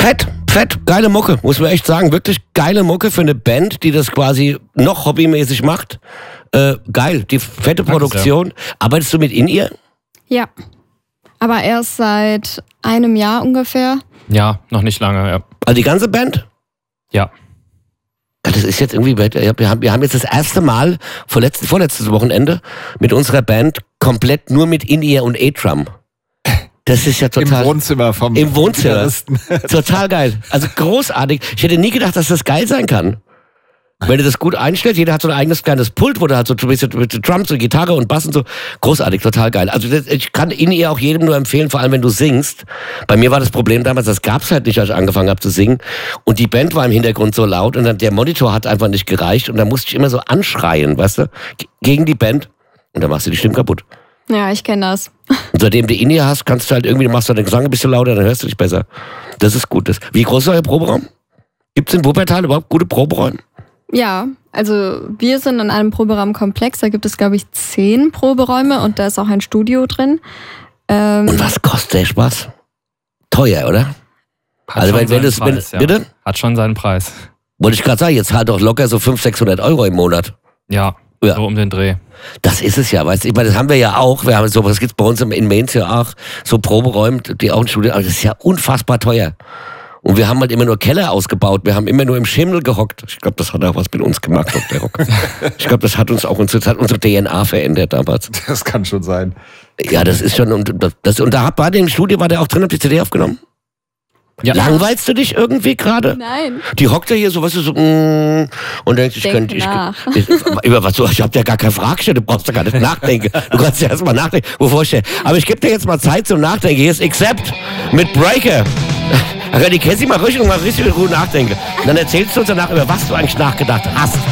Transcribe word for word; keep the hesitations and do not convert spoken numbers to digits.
Fett, fett, geile Mucke, muss man echt sagen. Wirklich geile Mucke für eine Band, die das quasi noch hobbymäßig macht. Äh, geil, die fette Produktion. Danke, arbeitest du mit In-Ear? Ja, aber erst seit einem Jahr ungefähr. Ja, noch nicht lange, ja. Also die ganze Band? Ja. Das ist jetzt irgendwie, wir haben, wir haben jetzt das erste Mal, vorletztes, vorletztes Wochenende, mit unserer Band komplett nur mit In-Ear und A-Drum. Das ist ja total... Im Wohnzimmer vom... Im Wohnzimmer. Total geil. Also großartig. Ich hätte nie gedacht, dass das geil sein kann. Wenn du das gut einstellst, jeder hat so ein eigenes kleines Pult, wo du halt so mit Drums und Gitarre und Bass und so. Großartig, total geil. Also das, ich kann In-Ear auch jedem nur empfehlen, vor allem wenn du singst. Bei mir war das Problem damals, das gab's halt nicht, als ich angefangen habe zu singen. Und die Band war im Hintergrund so laut und dann der Monitor hat einfach nicht gereicht und dann musste ich immer so anschreien, weißt du, gegen die Band. Und dann machst du die Stimme kaputt. Ja, ich kenne das. Und seitdem du In-Ear hast, kannst du halt irgendwie, machst du den Gesang ein bisschen lauter, dann hörst du dich besser. Das ist gut. Das, wie groß ist euer Proberaum? Gibt's in Wuppertal überhaupt gute Proberäume? Ja, also wir sind in einem Proberaumkomplex, da gibt es glaube ich zehn Proberäume und da ist auch ein Studio drin. Ähm und was kostet der Spaß? Teuer, oder? Hat also wenn, wenn seinen das, wenn, Preis, ja. Bitte? Hat schon seinen Preis. Wollte ich gerade sagen, jetzt halt doch locker so fünfhundert, sechshundert Euro im Monat. Ja, ja, so um den Dreh. Das ist es ja, weißt du, ich meine, das haben wir ja auch, wir haben so, das gibt's bei uns in Mainz ja auch, so Proberäume, die auch ein Studio, aber das ist ja unfassbar teuer. Und wir haben halt immer nur Keller ausgebaut. Wir haben immer nur im Schimmel gehockt. Ich glaube, das hat auch was mit uns gemacht, Doktor Rock. Ich glaube, das hat uns auch das hat unsere D N A verändert damals. Das kann schon sein. Ja, das ist schon. Und, das, und da war der im Studio, war der auch drin, habt ihr C D aufgenommen? Ja. Langweilst du dich irgendwie gerade? Nein. Die hockt ja hier so, weißt du, so, mm, und denkst, ich könnte, ich, ich, über was, so, ich hab dir gar keine Frage gestellt, du brauchst ja gar nicht nachdenken. Du kannst ja erst mal nachdenken, wovor ich stelle. Aber ich gebe dir jetzt mal Zeit zum Nachdenken. Hier ist Accept mit Breaker. Die Cassie mal richtig und mal richtig gut nachdenken. Und dann erzählst du uns danach, über was du eigentlich nachgedacht hast.